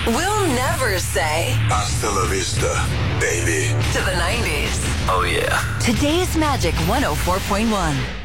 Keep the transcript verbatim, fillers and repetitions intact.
We'll never say hasta la vista, baby. to the nineties. Oh, yeah. Today's Magic one oh four point one.